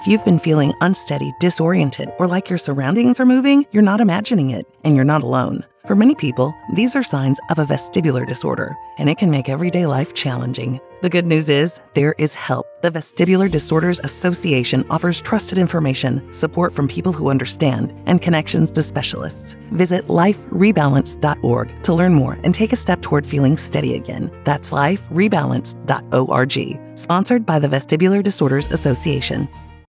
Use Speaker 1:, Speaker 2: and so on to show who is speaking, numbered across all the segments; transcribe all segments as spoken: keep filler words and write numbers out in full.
Speaker 1: If you've been feeling unsteady, disoriented, or like your surroundings are moving, you're not imagining it, and you're not alone. For many people, these are signs of a vestibular disorder, and it can make everyday life challenging. The good news is, there is help. The Vestibular Disorders Association offers trusted information, support from people who understand, and connections to specialists. Visit life rebalance dot org to learn more and take a step toward feeling steady again. That's life rebalance dot org. Sponsored by the Vestibular Disorders Association.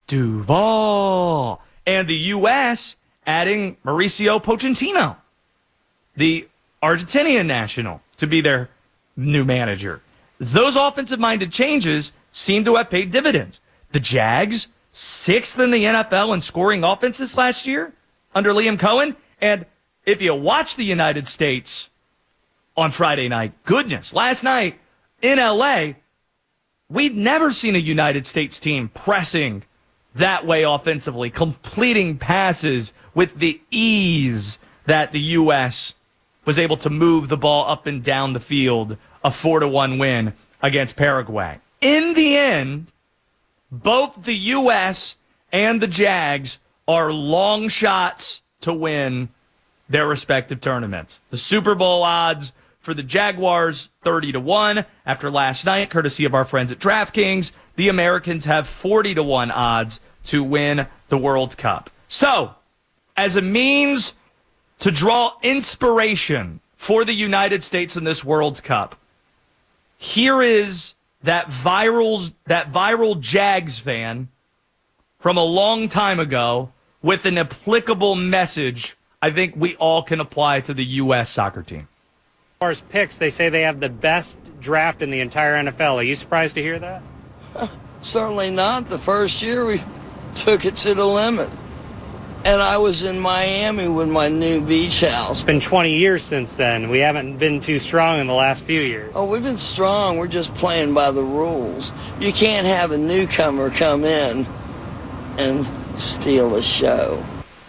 Speaker 2: Duval. And the U S adding Mauricio Pochettino, the Argentinian national, to be their new manager. Those offensive-minded changes seem to have paid dividends. The Jags, sixth in the N F L in scoring offenses last year under Liam Cohen. And if you watch the United States on Friday night, goodness, last night in L A, we'd never seen a United States team pressing that way offensively, completing passes with the ease that the U S was able to move the ball up and down the field, a four to one win against Paraguay. In the end, both the U S and the Jags are long shots to win their respective tournaments. The Super Bowl odds for the Jaguars, thirty to one. After last night, courtesy of our friends at DraftKings, the Americans have forty to one odds to win the World Cup. So, as a means to draw inspiration for the United States in this World Cup, here is that viral, that viral Jags fan from a long time ago with an applicable message I think we all can apply to the U S soccer team.
Speaker 3: As far as picks, they say they have the best draft in the entire N F L. Are you surprised to hear that?
Speaker 4: Certainly not. The first year we took it to the limit. And I was in Miami with my new beach house.
Speaker 3: It's been twenty years since then. We haven't been too strong in the last few years.
Speaker 4: Oh, we've been strong. We're just playing by the rules. You can't have a newcomer come in and steal a show.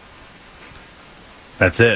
Speaker 2: That's it.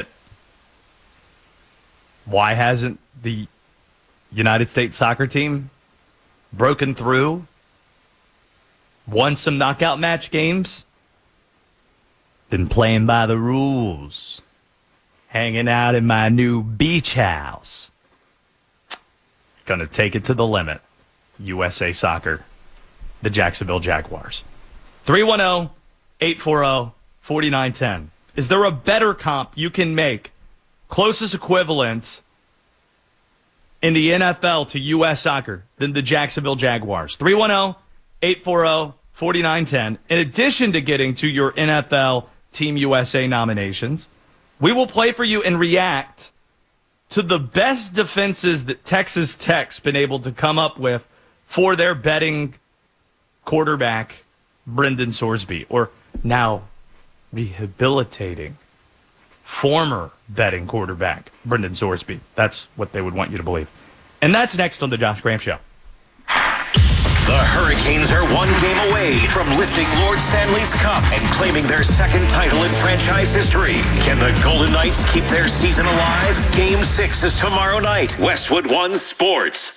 Speaker 2: Why hasn't the United States soccer team broken through, won some knockout match games? Been playing by the rules. Hanging out in my new beach house. Gonna take it to the limit. U S A Soccer. The Jacksonville Jaguars. three one zero, eight four zero, four nine one zero. Is there a better comp you can make? Closest equivalent in the N F L to U S Soccer than the Jacksonville Jaguars. three one zero, eight four zero, four nine one zero. In addition to getting to your N F L Team U S A nominations, we will play for you and react to the best defenses that Texas Tech's been able to come up with for their betting quarterback, Brendan Sorsby, or now rehabilitating former betting quarterback, Brendan Sorsby. That's what they would want you to believe. And that's next on The Josh Graham Show.
Speaker 5: The Hurricanes are one game away from lifting Lord Stanley's Cup and claiming their second title in franchise history. Can the Golden Knights keep their season alive? Game six is tomorrow night. Westwood One Sports.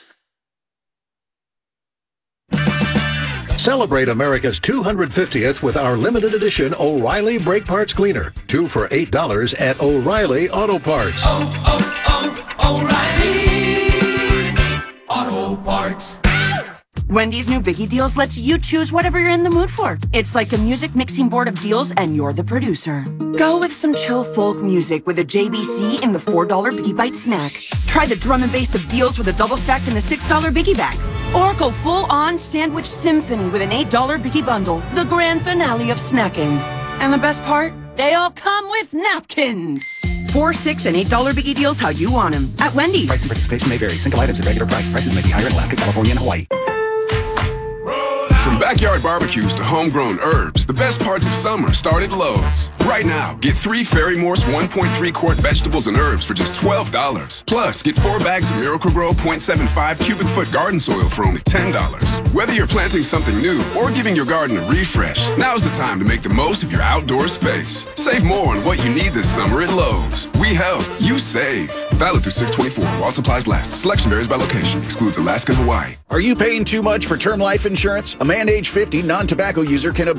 Speaker 6: Celebrate America's two hundred fiftieth with our limited edition O'Reilly Brake Parts Cleaner. Two for eight dollars at O'Reilly Auto Parts.
Speaker 7: Oh, oh, oh, O'Reilly Auto Parts.
Speaker 8: Wendy's new Biggie Deals lets you choose whatever you're in the mood for. It's like a music mixing board of deals, and you're the producer. Go with some chill folk music with a J B C in the four dollar Biggie Bite snack. Try the drum and bass of deals with a double stack in the six dollar Biggie Bag. Or go full-on sandwich symphony with an eight dollar Biggie Bundle, the grand finale of snacking. And the best part? They all come with napkins. Four, six, and eight dollar Biggie Deals how you want them at Wendy's.
Speaker 9: Price and participation may vary. Single items at regular price. Prices may be higher in Alaska, California, and Hawaii.
Speaker 10: From backyard barbecues to homegrown herbs, the best parts of summer start at Lowe's. Right now, get three Ferry-Morse one point three quart vegetables and herbs for just twelve dollars. Plus, get four bags of Miracle-Gro zero point seven five cubic foot garden soil for only ten dollars. Whether you're planting something new or giving your garden a refresh, now's the time to make the most of your outdoor space. Save more on what you need this summer at Lowe's. We help, you save. Valid through six twenty-four while supplies last. Selection varies by location. Excludes Alaska and Hawaii.
Speaker 11: Are you paying too much for term life insurance? A man age fifty non-tobacco user can